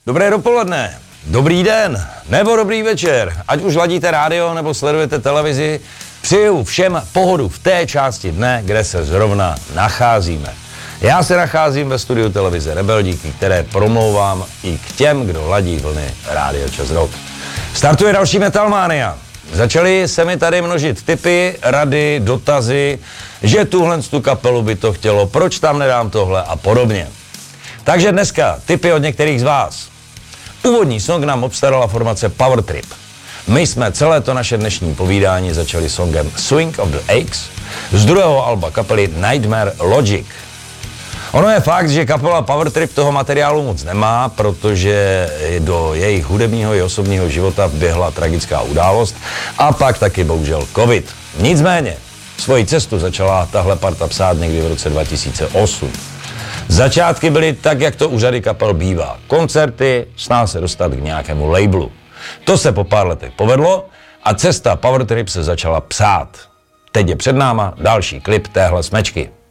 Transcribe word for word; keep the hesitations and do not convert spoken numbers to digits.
Dobré dopoledne, dobrý den, nebo dobrý večer, ať už ladíte rádio nebo sledujete televizi, přeju všem pohodu v té části dne, kde se zrovna nacházíme. Já se nacházím ve studiu televize Rebel, díky které promlouvám i k těm, kdo ladí vlny Rádio Čas Rock. Startuje další Metalmania. Začaly se mi tady množit tipy, rady, dotazy, že tuhle tu kapelu by to chtělo, proč tam nedám tohle a podobně. Takže dneska tipy od některých z vás. Úvodní song nám obstarala formace Power Trip. My jsme celé to naše dnešní povídání začali songem Swing of the Axe z druhého alba kapely Nightmare Logic. Ono je fakt, že kapela Power Trip toho materiálu moc nemá, protože do jejich hudebního i osobního života vběhla tragická událost a pak taky bohužel covid. Nicméně, svoji cestu začala tahle parta psát někdy v roce dva tisíce osm. Začátky byly tak, jak to u řady kapel bývá. Koncerty, snaha se dostat k nějakému labelu. To se po pár letech povedlo a cesta Power Trip se začala psát. Teď je před náma další klip téhle smečky.